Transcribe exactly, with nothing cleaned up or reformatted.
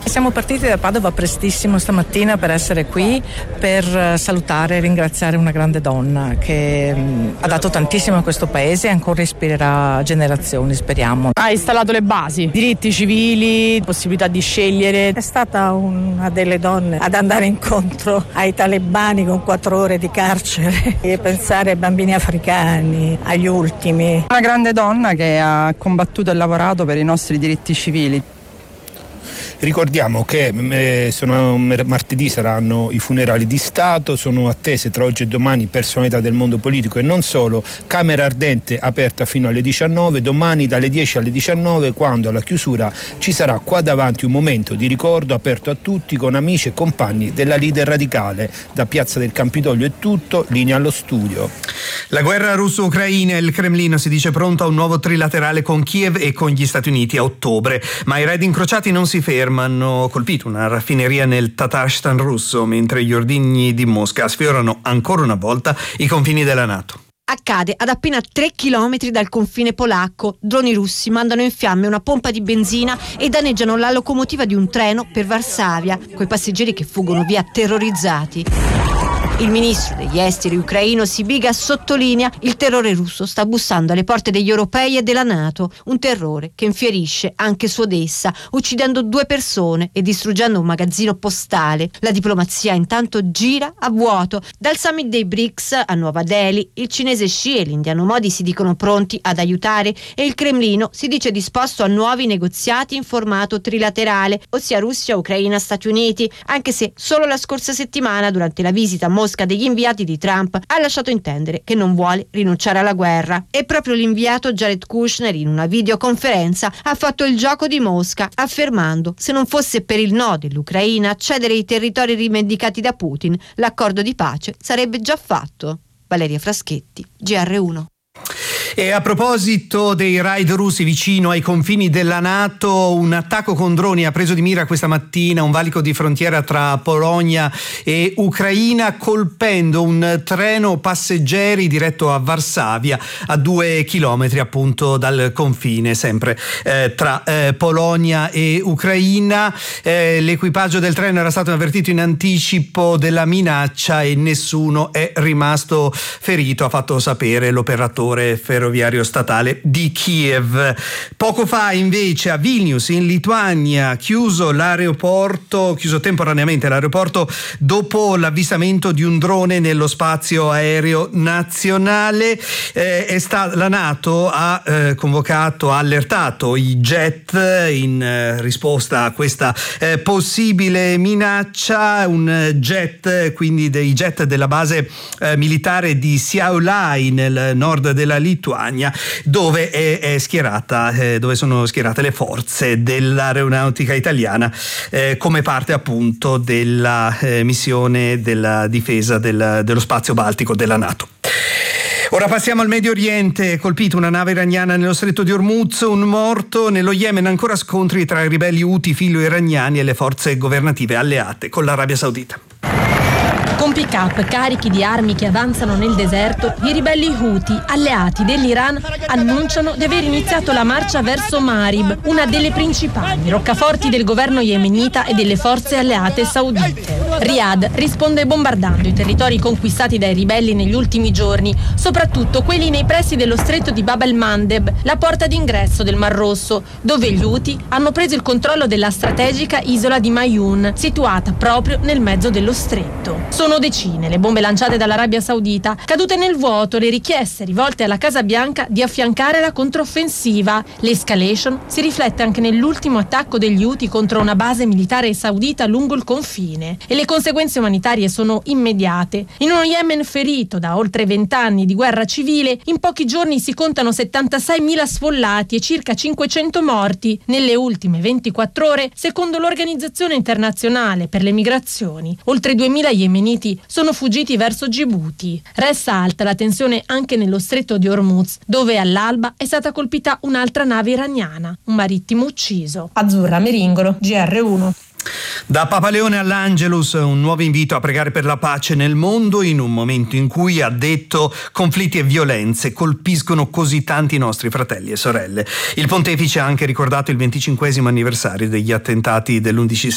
Siamo partiti da Padova prestissimo stamattina per essere qui per salutare e ringraziare una grande donna che mh, ha dato tantissimo a questo paese e ancora ispirerà generazioni, speriamo. Ha installato le basi, diritti civili, possibilità di scegliere. È stata una delle donne ad andare incontro ai talebani con quattro ore di carcere e pensare ai bambini africani, agli ultimi. Una grande donna che ha combattuto e lavorato per i nostri diritti civili. Ricordiamo che eh, sono, martedì saranno i funerali di Stato, sono attese tra oggi e domani personalità del mondo politico e non solo, Camera Ardente aperta fino alle diciannove, domani dalle dieci alle diciannove, quando alla chiusura ci sarà qua davanti un momento di ricordo aperto a tutti con amici e compagni della leader radicale. Da Piazza del Campidoglio è tutto, linea allo studio. La guerra russo-ucraina, il Cremlino si dice pronto a un nuovo trilaterale con Kiev e con gli Stati Uniti a ottobre, ma i raid incrociati non si fermano. Hanno colpito una raffineria nel Tatarstan russo, mentre gli ordigni di Mosca sfiorano ancora una volta i confini della NATO. Accade ad appena tre chilometri dal confine polacco. Droni russi mandano in fiamme una pompa di benzina e danneggiano la locomotiva di un treno per Varsavia, coi passeggeri che fuggono via terrorizzati. Il ministro degli esteri ucraino Sibiga sottolinea: il terrore russo sta bussando alle porte degli europei e della NATO, un terrore che infierisce anche su Odessa, uccidendo due persone e distruggendo un magazzino postale. La diplomazia intanto gira a vuoto. Dal summit dei B R I C S a Nuova Delhi, il cinese Xi e l'indiano Modi si dicono pronti ad aiutare e il Cremlino si dice disposto a nuovi negoziati in formato trilaterale, ossia Russia, Ucraina, Stati Uniti, anche se solo la scorsa settimana, durante la visita a Mosca degli inviati di Trump, ha lasciato intendere che non vuole rinunciare alla guerra. E proprio l'inviato Jared Kushner in una videoconferenza ha fatto il gioco di Mosca, affermando: se non fosse per il no dell'Ucraina a cedere i territori rivendicati da Putin, l'accordo di pace sarebbe già fatto. Valeria Fraschetti, G R uno. E a proposito dei raid russi vicino ai confini della NATO, un attacco con droni ha preso di mira questa mattina un valico di frontiera tra Polonia e Ucraina, colpendo un treno passeggeri diretto a Varsavia, a due chilometri appunto dal confine, sempre eh, tra eh, Polonia e Ucraina. Eh, l'equipaggio del treno era stato avvertito in anticipo della minaccia e nessuno è rimasto ferito, ha fatto sapere l'operatore ferroviario statale di Kiev. Poco fa invece a Vilnius in Lituania chiuso l'aeroporto, chiuso temporaneamente l'aeroporto dopo l'avvistamento di un drone nello spazio aereo nazionale. Eh, è sta, la NATO ha eh, convocato, ha allertato i jet in eh, risposta a questa eh, possibile minaccia. Un jet, quindi dei jet della base eh, militare di Šiauliai nel nord della Lituania, dove è, è schierata, eh, dove sono schierate le forze dell'aeronautica italiana eh, come parte appunto della eh, missione della difesa del, dello spazio baltico della NATO. Ora passiamo al Medio Oriente. Colpito una nave iraniana nello stretto di Hormuz, un morto. Nello Yemen ancora scontri tra i ribelli Houthi filo-iraniani e le forze governative alleate con l'Arabia Saudita. Con pick-up carichi di armi che avanzano nel deserto, i ribelli Houthi, alleati dell'Iran, annunciano di aver iniziato la marcia verso Marib, una delle principali roccaforti del governo yemenita e delle forze alleate saudite. Riyadh risponde bombardando i territori conquistati dai ribelli negli ultimi giorni, soprattutto quelli nei pressi dello stretto di Bab el-Mandeb, la porta d'ingresso del Mar Rosso, dove gli Houthi hanno preso il controllo della strategica isola di Mayun, situata proprio nel mezzo dello stretto. Sono decine le bombe lanciate dall'Arabia Saudita, cadute nel vuoto le richieste rivolte alla Casa Bianca di affiancare la controffensiva. L'escalation si riflette anche nell'ultimo attacco degli Houthi contro una base militare saudita lungo il confine, e le conseguenze umanitarie sono immediate. In uno Yemen ferito da oltre vent'anni di guerra civile, in pochi giorni si contano settantaseimila sfollati e circa cinquecento morti. Nelle ultime ventiquattro ore, secondo l'Organizzazione Internazionale per le Migrazioni, oltre duemila yemeniti sono fuggiti verso Djibouti. Resta alta la tensione anche nello stretto di Hormuz, dove all'alba è stata colpita un'altra nave iraniana, un marittimo ucciso. Azzurra Meringolo, G R uno. Da Papa Leone all'Angelus, un nuovo invito a pregare per la pace nel mondo in un momento in cui, ha detto, conflitti e violenze colpiscono così tanti nostri fratelli e sorelle. Il pontefice ha anche ricordato il venticinquesimo anniversario degli attentati dell'undici